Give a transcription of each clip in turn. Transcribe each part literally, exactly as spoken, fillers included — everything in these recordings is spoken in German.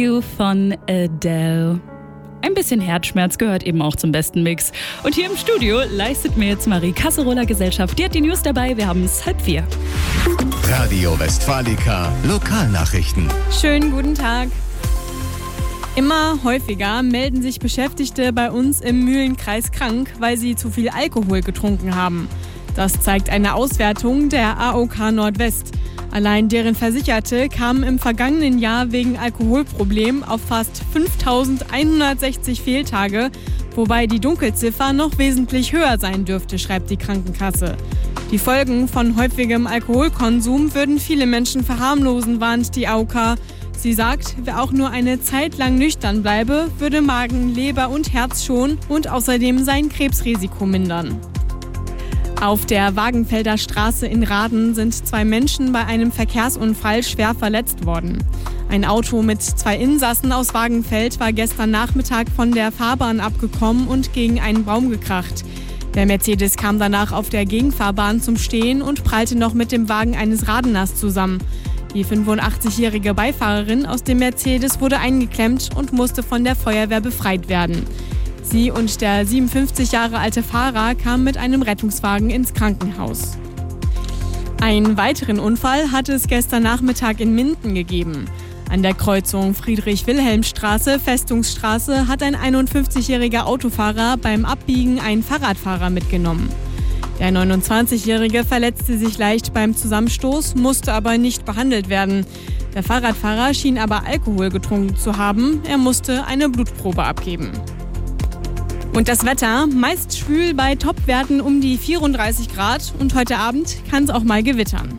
You von Adele. Ein bisschen Herzschmerz gehört eben auch zum besten Mix. Und hier im Studio leistet mir jetzt Marie Kasseroller Gesellschaft. Die hat die News dabei. Wir haben es halb vier. Radio Westfalica Lokalnachrichten. Schönen guten Tag. Immer häufiger melden sich Beschäftigte bei uns im Mühlenkreis krank, weil sie zu viel Alkohol getrunken haben. Das zeigt eine Auswertung der A O K Nordwest. Allein deren Versicherte kamen im vergangenen Jahr wegen Alkoholproblem auf fast fünftausendeinhundertsechzig Fehltage, wobei die Dunkelziffer noch wesentlich höher sein dürfte, schreibt die Krankenkasse. Die Folgen von häufigem Alkoholkonsum würden viele Menschen verharmlosen, warnt die A O K. Sie sagt, wer auch nur eine Zeit lang nüchtern bleibe, würde Magen, Leber und Herz schonen und außerdem sein Krebsrisiko mindern. Auf der Wagenfelder Straße in Rahden sind zwei Menschen bei einem Verkehrsunfall schwer verletzt worden. Ein Auto mit zwei Insassen aus Wagenfeld war gestern Nachmittag von der Fahrbahn abgekommen und gegen einen Baum gekracht. Der Mercedes kam danach auf der Gegenfahrbahn zum Stehen und prallte noch mit dem Wagen eines Radeners zusammen. Die fünfundachtzigjährige Beifahrerin aus dem Mercedes wurde eingeklemmt und musste von der Feuerwehr befreit werden. Sie und der siebenundfünfzig Jahre alte Fahrer kamen mit einem Rettungswagen ins Krankenhaus. Einen weiteren Unfall hatte es gestern Nachmittag in Minden gegeben. An der Kreuzung Friedrich-Wilhelm-Straße-Festungsstraße hat ein einundfünfzigjähriger Autofahrer beim Abbiegen einen Fahrradfahrer mitgenommen. Der neunundzwanzigjährige verletzte sich leicht beim Zusammenstoß, musste aber nicht behandelt werden. Der Fahrradfahrer schien aber Alkohol getrunken zu haben. Er musste eine Blutprobe abgeben. Und das Wetter, meist schwül bei Topwerten um die vierunddreißig Grad und heute Abend kann es auch mal gewittern.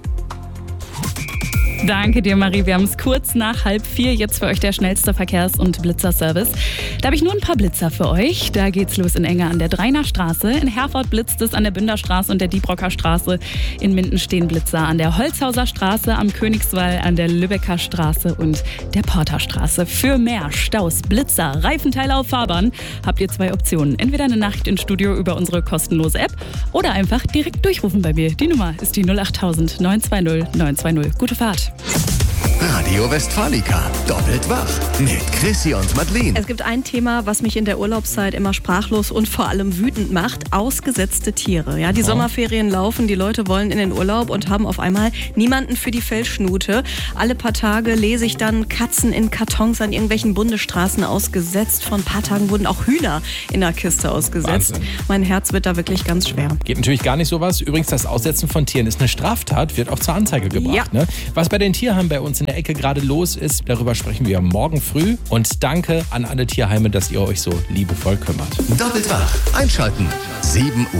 Danke dir, Marie. Wir haben es kurz nach halb vier. Jetzt für euch der schnellste Verkehrs- und Blitzerservice. Da habe ich nur ein paar Blitzer für euch. Da geht's los in Enger an der Dreiner Straße. In Herford blitzt es an der Bünderstraße und der Diebrocker Straße. In Minden stehen Blitzer an der Holzhauser Straße, am Königswall, an der Lübecker Straße und der Porterstraße. Für mehr Staus, Blitzer, Reifenteile auf Fahrbahn habt ihr zwei Optionen. Entweder eine Nachricht ins Studio über unsere kostenlose App oder einfach direkt durchrufen bei mir. Die Nummer ist die null achttausend neun zwei null neun zwei null. Gute Fahrt. Radio Westfalica, doppelt wach mit Chrissy und Madeleine. Es gibt ein Thema, was mich in der Urlaubszeit immer sprachlos und vor allem wütend macht: ausgesetzte Tiere. Ja, die oh. Sommerferien laufen, die Leute wollen in den Urlaub und haben auf einmal niemanden für die Fellschnute. Alle paar Tage lese ich dann Katzen in Kartons an irgendwelchen Bundesstraßen ausgesetzt. Vor ein paar Tagen wurden auch Hühner in der Kiste ausgesetzt. Wahnsinn. Mein Herz wird da wirklich ganz schwer. Geht natürlich gar nicht sowas. Übrigens, das Aussetzen von Tieren ist eine Straftat, wird auch zur Anzeige gebracht. Ja. Ne? Was bei den Tierheimen bei uns in der Ecke gerade los ist, darüber sprechen wir morgen früh. Und danke an alle Tierheime, dass ihr euch so liebevoll kümmert. Doppelt wach, einschalten, sieben Uhr.